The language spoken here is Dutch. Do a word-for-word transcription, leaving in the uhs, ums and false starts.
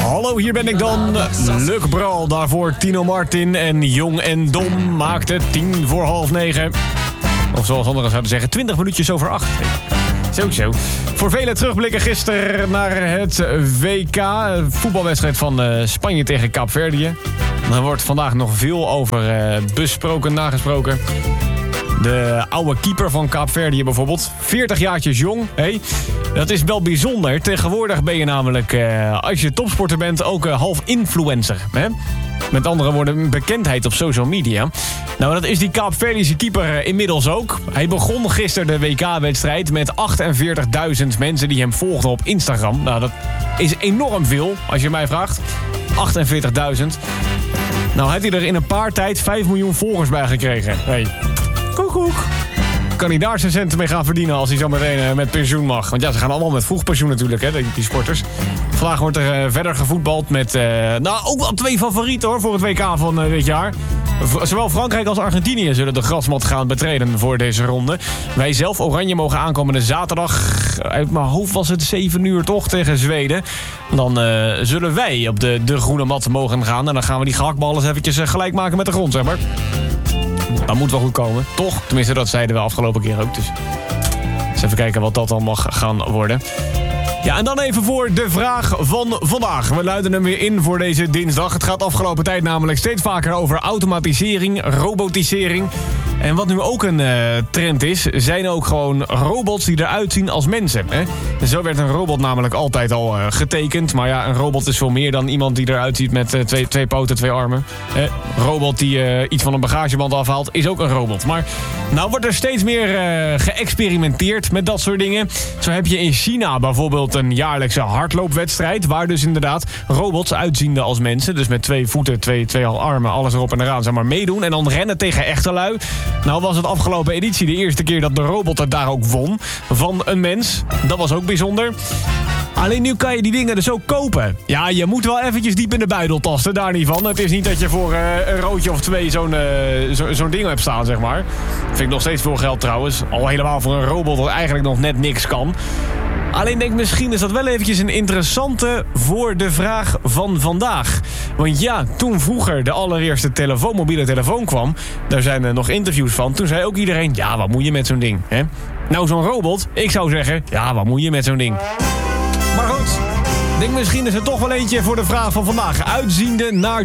Hallo, hier ben ik dan. Luc Bral, daarvoor Tino Martin en Jong en Dom maakte tien voor half negen. Of zoals anderen zouden zeggen, twintig minuutjes over acht. Zo, zo. Voor velen terugblikken gisteren naar het W K. Voetbalwedstrijd van uh, Spanje tegen Kaapverdië. Er wordt vandaag nog veel over uh, besproken, nagesproken. De oude keeper van Kaapverdië bijvoorbeeld. veertig jaartjes jong. Hey, dat is wel bijzonder. Tegenwoordig ben je namelijk, uh, als je topsporter bent, ook uh, half influencer. Hè? Met andere woorden, een bekendheid op social media. Nou, dat is die Kaapverdische keeper uh, inmiddels ook. Hij begon gisteren de W K-wedstrijd met achtenveertigduizend mensen die hem volgden op Instagram. Nou, dat is enorm veel, als je mij vraagt. achtenveertigduizend. Nou, heeft hij er in een paar tijd vijf miljoen volgers bij gekregen. Hey. Koek, koek. Kan hij daar zijn centen mee gaan verdienen als hij zo meteen uh, met pensioen mag? Want ja, ze gaan allemaal met vroeg pensioen natuurlijk, hè, die sporters. Vandaag wordt er uh, verder gevoetbald met, uh, nou, ook wel twee favorieten hoor, voor het W K van uh, dit jaar. V- Zowel Frankrijk als Argentinië zullen de grasmat gaan betreden voor deze ronde. Wij zelf, Oranje, mogen aankomende zaterdag, uit mijn hoofd was het zeven uur toch, tegen Zweden. Dan uh, zullen wij op de, de groene mat mogen gaan en dan gaan we die gehaktbal eens eventjes uh, gelijk maken met de grond, zeg maar. Dat moet wel goed komen, toch? Tenminste, dat zeiden we afgelopen keer ook. Dus eens even kijken wat dat dan mag gaan worden. Ja, en dan even voor de vraag van vandaag. We luiden hem weer in voor deze dinsdag. Het gaat afgelopen tijd namelijk steeds vaker over automatisering, robotisering. En wat nu ook een uh, trend is, zijn ook gewoon robots die eruit zien als mensen. Hè? Zo werd een robot namelijk altijd al uh, getekend. Maar ja, een robot is veel meer dan iemand die eruit ziet met uh, twee, twee poten, twee armen. Een robot die uh, iets van een bagageband afhaalt, is ook een robot. Maar nou wordt er steeds meer uh, geëxperimenteerd met dat soort dingen. Zo heb je in China bijvoorbeeld een jaarlijkse hardloopwedstrijd, waar dus inderdaad robots uitziende als mensen, dus met twee voeten, twee, twee armen, alles erop en eraan, zeg maar, meedoen en dan rennen tegen echte lui. Nou was het afgelopen editie de eerste keer dat de robot het daar ook won van een mens. Dat was ook bijzonder. Alleen nu kan je die dingen dus ook kopen. Ja, je moet wel eventjes diep in de buidel tasten, daar niet van. Het is niet dat je voor uh, een roodje of twee zo'n, uh, zo, zo'n ding hebt staan, zeg maar. Vind ik nog steeds veel geld trouwens. Al helemaal voor een robot dat eigenlijk nog net niks kan. Alleen denk misschien is dat wel eventjes een interessante voor de vraag van vandaag. Want ja, toen vroeger de allereerste telefoon, mobiele telefoon kwam, daar zijn er nog interviews van. Toen zei ook iedereen, ja, wat moet je met zo'n ding? Hè? Nou, zo'n robot, ik zou zeggen, ja, wat moet je met zo'n ding? Maar goed, denk misschien is het toch wel eentje voor de vraag van vandaag. Uitziende naar